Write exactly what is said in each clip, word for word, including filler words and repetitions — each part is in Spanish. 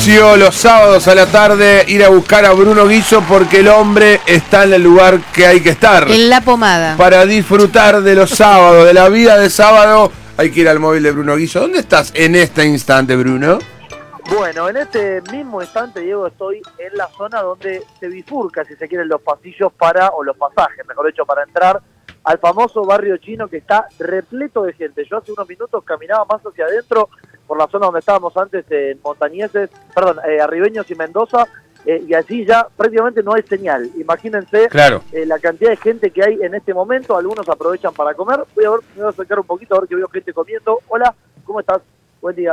vicio los sábados a la tarde ir a buscar a Bruno Guiso porque el hombre está en el lugar que hay que estar. En la pomada. Para disfrutar de los sábados, de la vida de sábado, hay que ir al móvil de Bruno Guiso. ¿Dónde estás en este instante, Bruno? Bueno, en este mismo instante, Diego, estoy en la zona donde se bifurca, si se quieren, los pasillos para, o los pasajes, mejor dicho, para entrar al famoso barrio chino que está repleto de gente. Yo hace unos minutos caminaba más hacia adentro, por la zona donde estábamos antes, en Montañeses, perdón, eh, Arribeños y Mendoza, eh, y allí ya prácticamente no hay señal. Imagínense Claro. eh, la cantidad de gente que hay en este momento. Algunos aprovechan para comer. Voy a ver, me voy a acercar un poquito a ver que veo gente comiendo. Hola, ¿cómo estás? Buen día.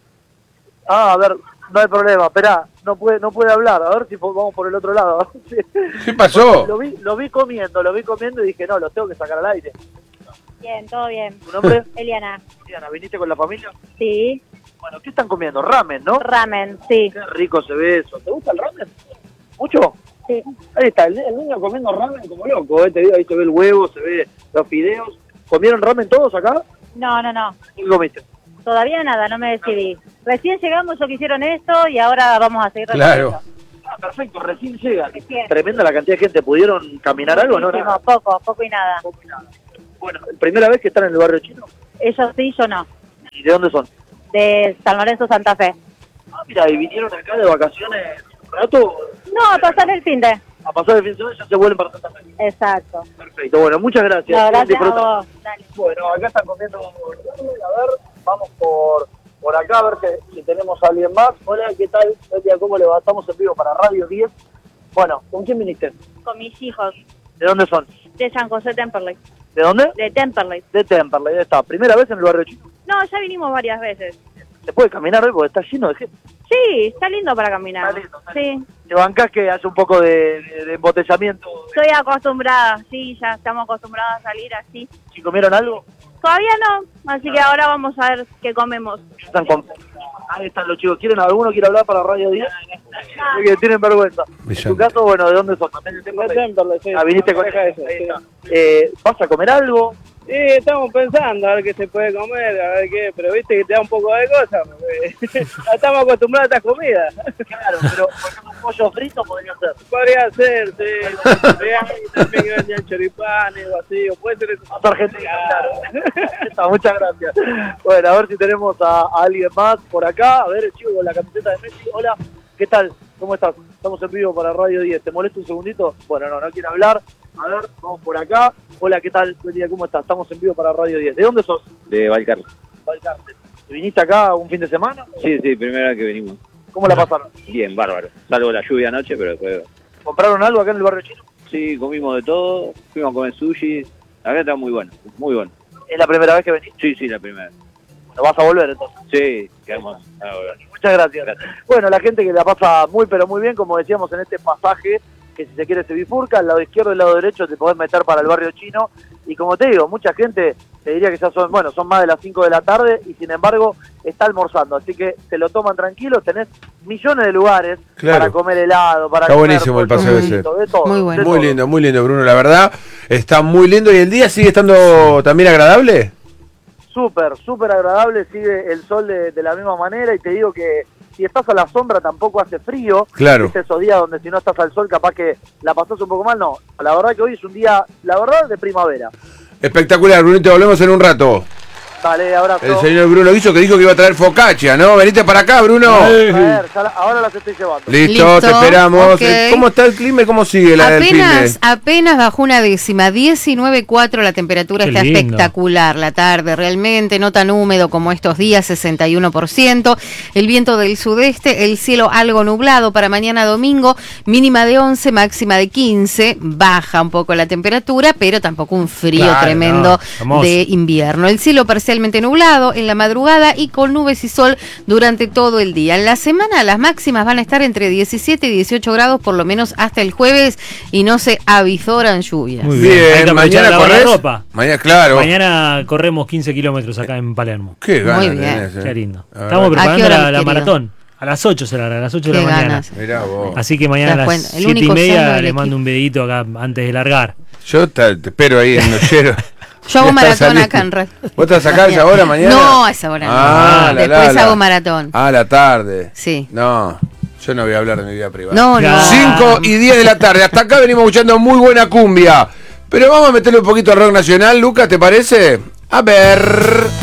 Ah, a ver, no hay problema, esperá, no puede, no puede hablar, a ver si vamos por el otro lado. ¿Qué pasó? Lo vi, lo vi comiendo, lo vi comiendo y dije, no, los tengo que sacar al aire. Bien, todo bien. ¿Tu nombre? Eliana. Eliana, ¿viniste con la familia? Sí. Bueno, ¿qué están comiendo? Ramen, ¿no? Ramen, sí. Qué rico se ve eso. ¿Te gusta el ramen? ¿Mucho? Sí. Ahí está, el, el niño comiendo ramen como loco, ¿eh? Te digo, ahí se ve el huevo, se ve los fideos. ¿Comieron ramen todos acá? No, no, no. ¿Qué comiste? Todavía nada, no me decidí. Recién llegamos, ellos quisieron esto y ahora vamos a seguir Claro. recorriendo. Ah, perfecto, recién llegan. Recién. Tremenda la cantidad de gente. ¿Pudieron caminar algo o no? Muchísimo, Nada. poco, poco y nada. Poco y nada. Bueno, ¿primera vez que están en el barrio chino? Ellos sí, yo no. ¿Y de dónde son? De San Lorenzo, Santa Fe. Ah, mira, ¿y vinieron acá de vacaciones un rato? No, a pasar el fin de. A pasar el fin de semana ya se vuelven para Santa Fe. Exacto. Perfecto, bueno, muchas gracias. No, gracias a Disfruta. vos. Dale. Bueno, acá están comiendo. A ver, vamos por, por acá a ver que, si tenemos a alguien más. Hola, ¿qué tal? Buen día, ¿cómo le va? Estamos en vivo para Radio diez. Bueno, ¿con quién viniste? Con mis hijos. ¿De dónde son? De San José Temperley. ¿De dónde? De Temperley. De Temperley, ahí está. ¿Primera vez en el barrio chino? No, ya vinimos varias veces. ¿Se puede caminar hoy? Porque está lleno de gente. Sí, está lindo para caminar. Está lindo, está Sí. ¿Te bancás que hace un poco de, de, de embotellamiento? Estoy acostumbrada, sí, ya estamos acostumbrados a salir así. ¿Si comieron algo? Todavía no, así que ahora vamos a ver qué comemos. Están con... Ahí están los chicos. ¿Quieren alguno quiere hablar para Radio diez? Que tienen vergüenza. En tu caso, bueno, ¿de dónde sos? ¿También de Temperley? Ah, viniste con ella. Ahí está. Eh, ¿Vas a comer algo? Sí, estamos pensando a ver qué se puede comer, a ver qué, pero viste que te da un poco de cosas, porque estamos acostumbrados a estas comidas. Claro, pero por ejemplo, un pollo frito podría ser. Podría ser, sí, también que vendían choripanes o así, o puede ser eso. Más argentina, claro. Está, muchas gracias. Bueno, a ver si tenemos a, a alguien más por acá. A ver, el chico con la camiseta de Messi. Hola, ¿qué tal? ¿Cómo estás? Estamos en vivo para Radio diez. ¿Te molesta un segundito? Bueno, no, no quiero hablar. A ver, vamos por acá. Hola, ¿qué tal? Buen día, ¿cómo estás? Estamos en vivo para Radio diez. ¿De dónde sos? De Valcarce. Valcarce. ¿Viniste acá un fin de semana? Sí, sí, primera vez que venimos. ¿Cómo la pasaron? Bien, bárbaro. Salvo la lluvia anoche, pero después... ¿Compraron algo acá en el barrio chino? Sí, comimos de todo, fuimos a comer sushi. La verdad está muy bueno, muy bueno. ¿Es la primera vez que venís? Sí, sí, la primera vez. Bueno, vas a volver entonces. Sí, quedamos a volver. Muchas gracias. gracias. Bueno, la gente que la pasa muy pero muy bien, como decíamos en este pasaje, que si se quiere se bifurca, al lado izquierdo y al lado derecho te podés meter para el barrio chino. Y como te digo, mucha gente, te diría que ya son, bueno, son más de las cinco de la tarde y sin embargo está almorzando. Así que se lo toman tranquilos, tenés millones de lugares Claro. para comer helado, para Está comer buenísimo el paseo pollito, ese. de todo. Muy bueno. de Muy todo. lindo, muy lindo, Bruno. La verdad, está muy lindo. ¿Y el día sigue estando también agradable? Súper, súper agradable, sigue el sol de, de la misma manera y te digo que si estás a la sombra tampoco hace frío. Claro. ¿Viste esos días donde si no estás al sol capaz que la pasás un poco mal? No, la verdad que hoy es un día, la verdad, de primavera. Espectacular, Bruno. Te volvemos en un rato. Dale, abrazo. El señor Bruno Guiso que dijo que iba a traer focaccia, ¿no? Venite para acá, Bruno. A ver, ya la- ahora las estoy llevando. Listo, Listo, te esperamos. ok. Eh, ¿Cómo está el clima y cómo sigue la del fin Apenas, de? apenas bajó una décima, diecinueve punto cuatro, la temperatura Qué está lindo. espectacular, la tarde realmente, no tan húmedo como estos días, sesenta y uno por ciento, el viento del sudeste, el cielo algo nublado para mañana domingo, mínima de once, máxima de quince, baja un poco la temperatura, pero tampoco un frío Claro, tremendo no, hermoso. de invierno. El cielo parcialmente nublado en la madrugada y con nubes y sol durante todo el día. En la semana las máximas van a estar entre diecisiete y dieciocho grados por lo menos hasta el jueves y no se avisoran lluvias. Muy bien. Hay Bien, que aprovechar mañana a lavar la corres. ropa. Mañana, claro. Mañana corremos quince kilómetros acá en Palermo. Qué ganas Muy bien. tenés, eh. Qué lindo. La Estamos verdad. ¿A qué preparando hora, la, mi la querido? maratón. A las ocho se larga, a las ocho de Qué la mañana. ganas. Mirá vos. Así que mañana Te a das las cuenta, el siete y único sano media del le mando equipo. un videito acá antes de largar. Yo te, te espero ahí en Nochero. Yo hago Ya está maratón saliendo. acá en Red. ¿Vos te vas a sacar a esa hora mañana? No, a esa hora no. Ah, la, Después la, la. hago maratón. Ah, la tarde. Sí. No, yo no voy a hablar de mi vida privada. No, no. cinco y diez de la tarde. Hasta acá venimos escuchando muy buena cumbia. Pero vamos a meterle un poquito de rock nacional, Lucas, ¿te parece? A ver.